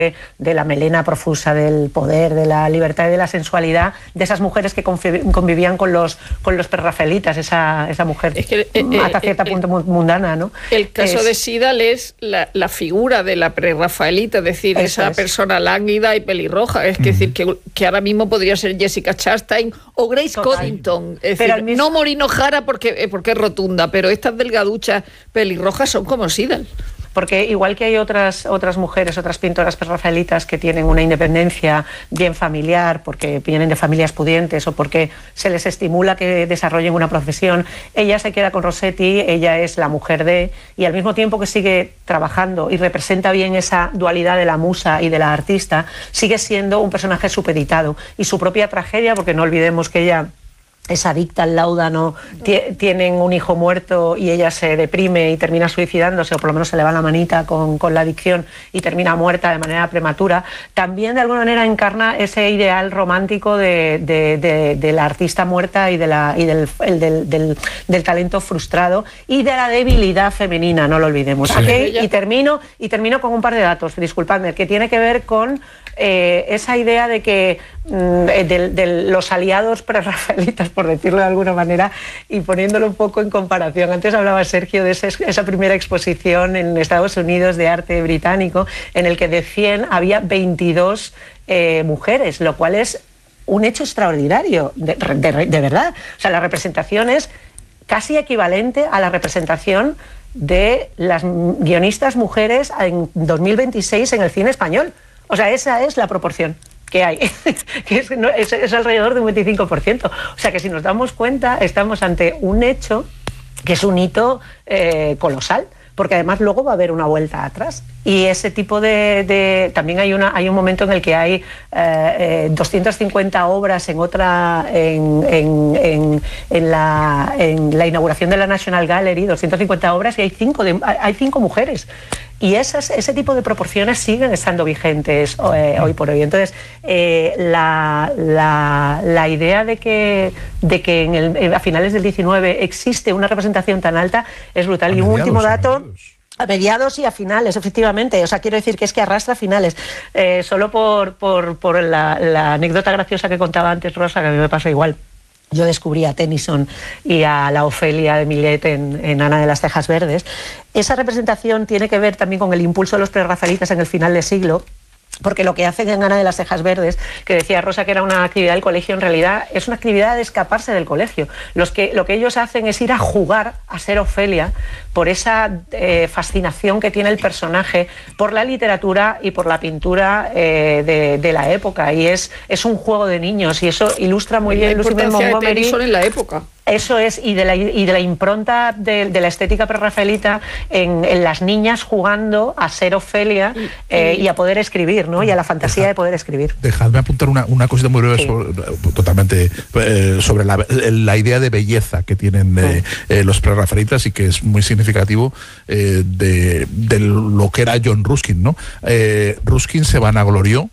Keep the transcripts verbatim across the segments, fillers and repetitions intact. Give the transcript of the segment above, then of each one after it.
de la melena profusa, del poder, de la libertad y de la sensualidad de esas mujeres que convivían con los con los prerrafaelitas, esa, esa mujer es que, eh, hasta eh, cierto eh, punto eh, mundana, ¿no? El caso es, de Siddal es la, la figura de la prerrafaelita, es decir, esa es. persona lánguida y pelirroja, es mm. decir, que, que ahora mismo podría ser Jessica Chastain o Grace Total. Coddington, es pero decir, mismo... no Maureen O'Hara porque, porque es rotunda, pero estas delgaduchas pelirrojas son como Siddal. Porque igual que hay otras otras mujeres, otras pintoras prerrafaelitas que tienen una independencia bien familiar, porque vienen de familias pudientes o porque se les estimula que desarrollen una profesión, ella se queda con Rossetti, ella es la mujer de, y al mismo tiempo que sigue trabajando y representa bien esa dualidad de la musa y de la artista, sigue siendo un personaje supeditado. Y su propia tragedia, porque no olvidemos que ella es adicta al láudano, tienen un hijo muerto y ella se deprime y termina suicidándose, o por lo menos se le va la manita con, con la adicción y termina muerta de manera prematura, también de alguna manera encarna ese ideal romántico de, de, de, de la artista muerta y, de la, y del, el, del, del, del talento frustrado y de la debilidad femenina, no lo olvidemos. Sí. Okay, y, termino, y termino con un par de datos, disculpadme, que tiene que ver con eh, esa idea de que mm, de, de los aliados prerrafaelitas, por decirlo de alguna manera, y poniéndolo un poco en comparación. Antes hablaba Sergio de ese, esa primera exposición en Estados Unidos de arte británico, en el que de cien había veintidós eh, mujeres, lo cual es un hecho extraordinario, de, de, de verdad. O sea, la representación es casi equivalente a la representación de las guionistas mujeres en dos mil veintiséis en el cine español. O sea, esa es la proporción que hay, que es, no, es, es alrededor de un veinticinco por ciento. O sea que si nos damos cuenta, estamos ante un hecho que es un hito eh, colosal, porque además luego va a haber una vuelta atrás. Y ese tipo de... de también hay, una, hay un momento en el que hay eh, eh, doscientas cincuenta obras en otra... En, en, en, en, la, en la inauguración de la National Gallery, doscientas cincuenta obras, y hay cinco, de, hay cinco mujeres. Y esas, ese tipo de proporciones siguen estando vigentes eh, hoy por hoy. Entonces, eh, la, la, la idea de que, de que en el, a finales del diecinueve existe una representación tan alta es brutal. Y un último dato... A mediados y a finales, efectivamente. O sea, quiero decir que es que arrastra finales. Eh, solo por, por, por la, la anécdota graciosa que contaba antes Rosa, que a mí me pasa igual. Yo descubrí a Tennyson y a la Ofelia de Millet en, en Ana de las Cejas Verdes. Esa representación tiene que ver también con el impulso de los prerrafaelitas en el final del siglo, porque lo que hacen en Ana de las Cejas Verdes, que decía Rosa que era una actividad del colegio, en realidad es una actividad de escaparse del colegio. Los que, lo que ellos hacen es ir a jugar a ser Ofelia por esa eh, fascinación que tiene el personaje por la literatura y por la pintura eh, de, de la época, y es, es un juego de niños, y eso ilustra muy bien Lucy Montgomery en la época. Eso es, y de la, y de la impronta de, de la estética prerrafaelita en, en las niñas jugando a ser Ofelia eh, y a poder escribir, ¿no? Y a la fantasía Dejad, de poder escribir. Dejadme apuntar una, una cosita muy breve, sí. sobre, totalmente eh, sobre la, la idea de belleza que tienen eh, eh, los prerrafaelitas, y que es muy significativo eh, de, de lo que era John Ruskin, ¿no? Eh, Ruskin se vanaglorió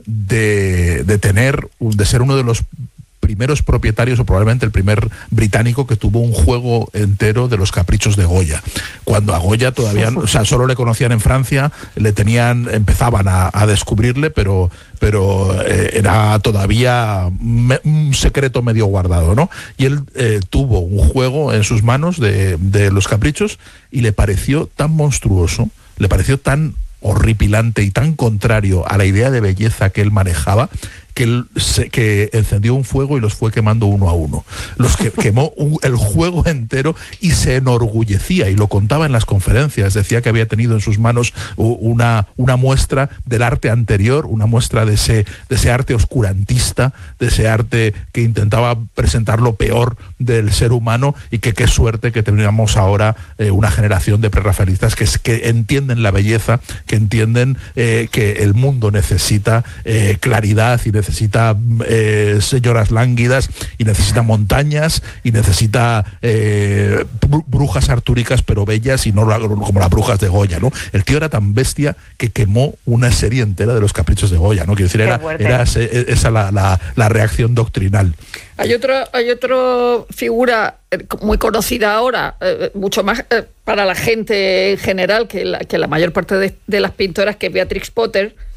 de, de tener, de ser uno de los primeros propietarios, o probablemente el primer británico que tuvo un juego entero de los caprichos de Goya. Cuando a Goya todavía, o sea, solo le conocían en Francia, le tenían, empezaban a, a descubrirle, pero, pero eh, era todavía me, un secreto medio guardado, ¿no? Y él eh, tuvo un juego en sus manos de, de los caprichos, y le pareció tan monstruoso, le pareció tan horripilante y tan contrario a la idea de belleza que él manejaba, que, él se, que encendió un fuego y los fue quemando uno a uno. Los que quemó un, el juego entero, y se enorgullecía, y lo contaba en las conferencias. Decía que había tenido en sus manos una, una muestra del arte anterior, una muestra de ese, de ese arte oscurantista, de ese arte que intentaba presentar lo peor del ser humano, y que qué suerte que tenemos ahora eh, una generación de prerrafaelitas que, que entienden la belleza, que entienden eh, que el mundo necesita eh, claridad, y necesita eh, señoras lánguidas, y necesita montañas, y necesita eh, brujas artúricas pero bellas, y no como las brujas de Goya, ¿no? El tío era tan bestia que quemó una serie entera de los caprichos de Goya, ¿no? Quiero decir, era, era esa la, la, la reacción doctrinal. Hay otra hay otra figura muy conocida ahora, eh, mucho más eh, para la gente en general que la, que la mayor parte de, de las pintoras, que es Beatrix Potter,